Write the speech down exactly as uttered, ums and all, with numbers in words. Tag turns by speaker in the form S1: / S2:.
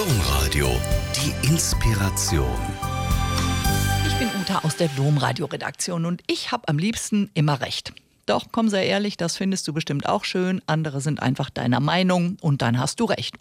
S1: Domradio, die Inspiration.
S2: Ich bin Uta aus der Domradio-Redaktion und ich habe am liebsten immer recht. Doch, komm, sei ehrlich, das findest du bestimmt auch schön. Andere sind einfach deiner Meinung und dann hast du recht.